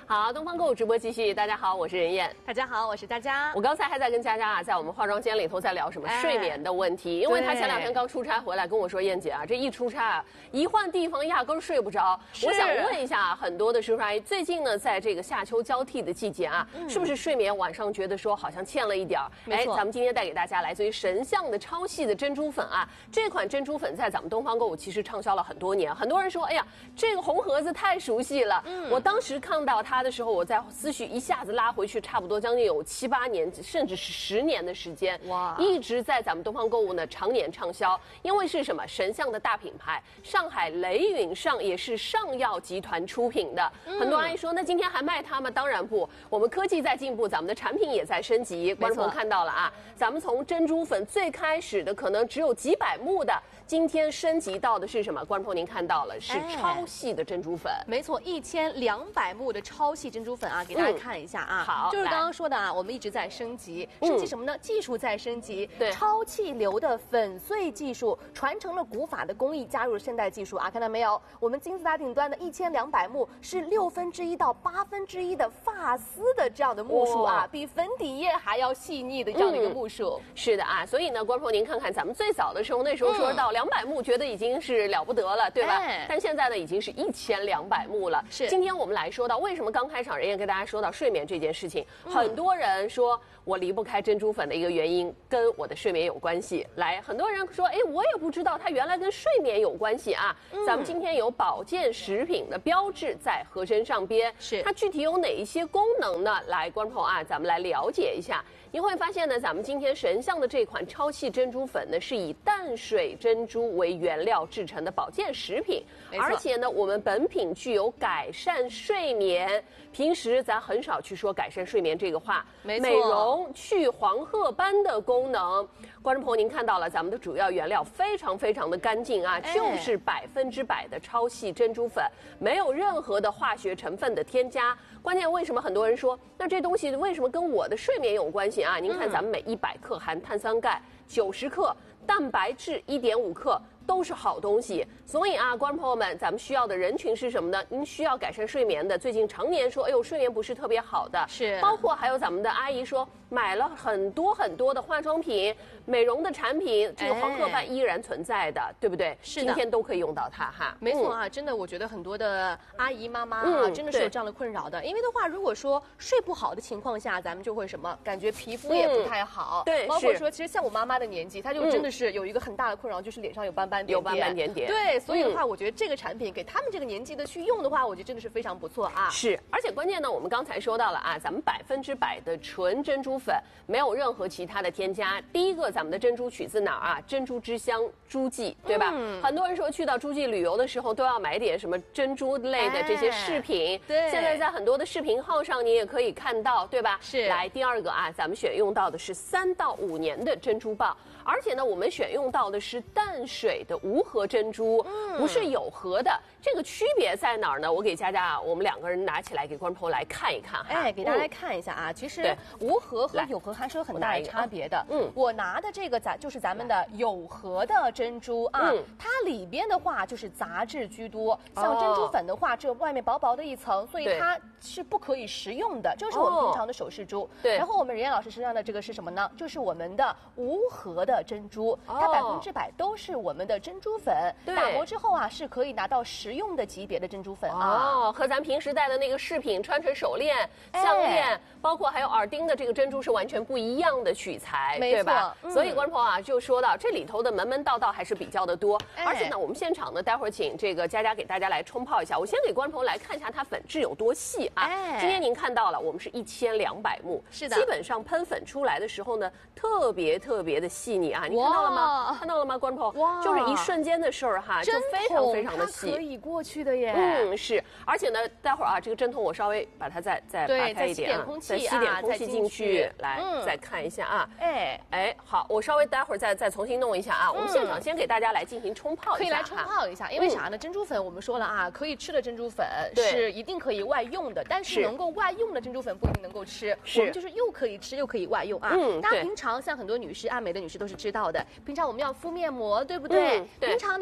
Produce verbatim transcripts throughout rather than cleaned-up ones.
好，东方购物直播继续。大家好，我是任燕。 大家好，我是佳佳。 我刚才还在跟佳佳啊，在我们化妆间里头在聊什么睡眠的问题，哎、因为她前两天刚出差回来跟我说，燕姐啊，这一出差啊，一换地方压根睡不着。我想问一下，很多的叔叔阿姨，最近呢，在这个夏秋交替的季节啊，嗯、是不是睡眠晚上觉得说好像欠了一点儿？哎，咱们今天带给大家来自于神象的超细的珍珠粉啊，这款珍珠粉在咱们东方购物其实畅销了很多年，很多人说，哎呀，这个红盒子太熟悉了。嗯、我当时看到它的时候，我在思绪一下子拉回去，差不多将近有七八年，甚至是十年的时间，哇，一直在咱们东方购物呢常年畅销。因为是什么？神象的大品牌，上海雷允上也是上药集团出品的。嗯、很多阿姨说，那今天还卖它吗？当然不，我们科技在进步，咱们的产品也在升级。观众朋友看到了啊，咱们从珍珠粉最开始的可能只有几百目的，今天升级到的是什么？观众朋友您看到了，是超细的珍珠粉。哎、 没错，一千两百目的超细珍珠粉啊，给大家看一下啊。嗯、好，就是刚刚说的啊，我们一直在升级，升级什么呢？嗯、技术在升级，对，超气流的粉碎技术传承了古法的工艺，加入了现代技术啊，看到没有？我们金字塔顶端的一千两百目是六分之一到八分之一的发丝的这样的目数啊，比粉底液还要细腻的这样的一个目数。 嗯、是的啊，所以呢，观众朋友您看看，咱们最早的时候，那时候说到两百目，觉得已经是了不得了，对吧？哎、但现在呢，已经是一千两百目了。是，今天我们来说到为什么刚开场人也跟大家说到睡眠这件事情，嗯、很多人说我离不开珍珠粉的一个原因跟我的睡眠有关系。来，很多人说，哎，我也不知道它原来跟睡眠有关系啊。嗯、咱们今天有保健食品的标志在盒身上边，是它具体有哪一些功能呢？来，观众朋友啊，咱们来了解一下。你会发现呢，咱们今天神象的这款超细珍珠粉呢，是以淡水珍珠为原料制成的保健食品，而且呢，我们本品具有改善睡眠。平时咱很少去说改善睡眠这个话，美容去黄褐斑的功能。观众朋友，您看到了，咱们的主要原料非常非常的干净啊，哎、就是百分之百的超细珍珠粉，没有任何的化学成分的添加。关键为什么很多人说，那这东西为什么跟我的睡眠有关系啊？您看，咱们每一百克含碳酸钙九十克，蛋白质一点五克。都是好东西，所以啊，观众朋友们，咱们需要的人群是什么呢？您需要改善睡眠的，最近常年说，哎呦，睡眠不是特别好的，是，包括还有咱们的阿姨说，买了很多很多的化妆品、美容的产品，这个黄褐斑依然存在的，哎、对不对？是的，今天都可以用到它哈。 没错啊，嗯、真的，我觉得很多的阿姨妈妈啊，嗯、真的是有这样的困扰的。因为的话，如果说睡不好的情况下，咱们就会什么，感觉皮肤也不太好，嗯、对，包括说，其实像我妈妈的年纪，她就真的是有一个很大的困扰，就是脸上有斑斑。 有斑斑点点， 对，所以的话，我觉得这个产品给他们这个年纪的去用的话，我觉得真的是非常不错啊。 是，而且关键呢，我们刚才说到了啊，咱们百分之百的纯珍珠粉，没有任何其他的添加。第一个，咱们的珍珠取自哪儿啊？珍珠之乡诸暨，对吧？嗯、很多人说去到诸暨旅游的时候，都要买点什么珍珠类的这些饰品。哎、对，现在在很多的视频号上，你也可以看到，对吧？是。来，第二个啊，咱们选用到的是三到五年的珍珠棒。而且呢，我们选用到的是淡水的无核珍珠，嗯、不是有核的。这个区别在哪儿呢？我给佳佳啊，我们两个人拿起来给观众朋友来看一看哈。 哎，给大家来看一下啊，嗯、其实无核和有核还是有很大的差别的。嗯，我拿的这个咱就是咱们的有核的珍珠啊，嗯、它里边的话就是杂质居多，像珍珠粉的话，这外面薄薄的一层，所以它是不可以食用的。这是我们平常的首饰珠。对。然后我们任燕老师身上的这个是什么呢？就是我们的无核的珍珠，它百分之百都是我们的珍珠粉，打磨之后啊是可以拿到食用的级别的珍珠粉啊。 哦，和咱平时戴的那个饰品、穿成手链、项链，哎、包括还有耳钉的这个珍珠是完全不一样的取材，对吧？嗯、所以观众朋友啊，就说到这里头的门门道道还是比较的多。哎、而且呢，我们现场呢，待会儿请这个佳佳给大家来冲泡一下。我先给观众朋友来看一下它粉质有多细啊。哎、今天您看到了，我们是一千两百目，是的，基本上喷粉出来的时候呢，特别特别的细腻啊。你看到了吗？看到了吗，观众朋友？哇，就是一瞬间的事儿哈，就非常非常的细， 可以过去的耶。 嗯，是，而且呢，待会儿啊，这个针筒我稍微把它再再拔开一点啊，再吸点空气进去，来，再看一下啊。哎哎，好，我稍微待会儿再再重新弄一下啊。我们现场先给大家来进行冲泡一下， 可以来冲泡一下，因为啥呢？珍珠粉我们说了啊，可以吃的珍珠粉是一定可以外用的，但是能够外用的珍珠粉不一定能够吃，我们就是又可以吃又可以外用啊。嗯，大家平常像很多女士爱美的女士都是知道的，平常我们要敷面膜，对不对？平常的话，我们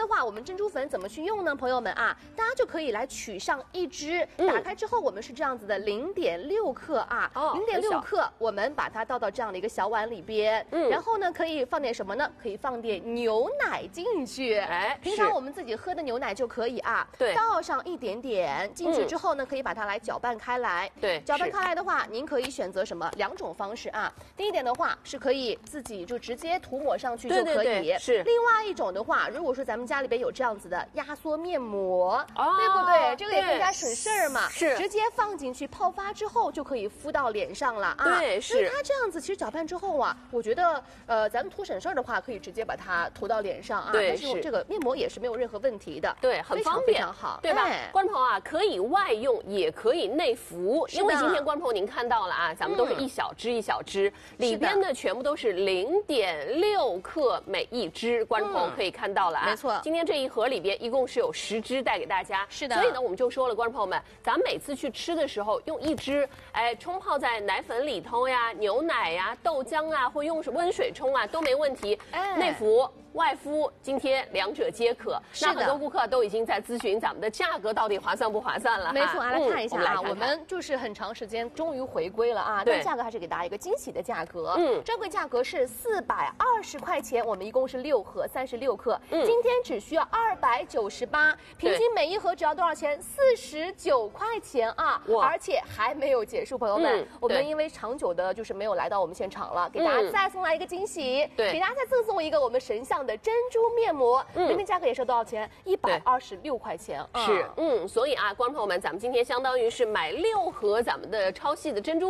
珍珠粉怎么去用呢？朋友们啊，大家就可以来取上一支，嗯、打开之后我们是这样子的，零点六克啊，零点六克，我们把它倒到这样的一个小碗里边，嗯，然后呢可以放点什么呢？可以放点牛奶进去，哎，平常我们自己喝的牛奶就可以啊，对，倒上一点点进去之后呢，可以把它来搅拌开来，对，搅拌开来的话，您可以选择什么两种方式啊？第一点的话是可以自己就直接涂抹上去就可以，是。另外一种的话，如果说咱们家里边有这样子的压缩面膜，哦、对不对？这个也更加省事儿嘛，是。直接放进去泡发之后就可以敷到脸上了啊。对，是。因为它这样子其实搅拌之后啊，我觉得呃，咱们图省事儿的话，可以直接把它涂到脸上啊。对，但是这个面膜也是没有任何问题的，对，很方便，非常好，对吧？观众朋友啊，可以外用，也可以内服，因为今天观众朋友您看到了啊，咱们都是一小支一小支，里边呢全部都是零点六克每一支，观众朋友可以看到了啊，没错。今天这一盒里边一共是有十支带给大家，是的。所以呢，我们就说了，观众朋友们，咱每次去吃的时候，用一支，哎，冲泡在奶粉里头呀、牛奶呀、豆浆啊，或用温水冲啊，都没问题。哎，内服。外敷，今天两者皆可。那很多顾客都已经在咨询咱们的价格到底划算不划算了。没错，来看一下啊，我们就是很长时间终于回归了啊，但价格还是给大家一个惊喜的价格。嗯，专柜价格是四百二十块钱，我们一共是六盒，三十六克。嗯，今天只需要二百九十八，平均每一盒只要多少钱？四十九块钱啊！而且还没有结束，朋友们，我们因为长久的就是没有来到我们现场了，给大家再送来一个惊喜，对，给大家再赠送一个我们神像的珍珠面膜，人民价格也是多少钱？一百二十六块钱。是，嗯，所以啊，观众朋友们，咱们今天相当于是买六盒咱们的超细的珍珠。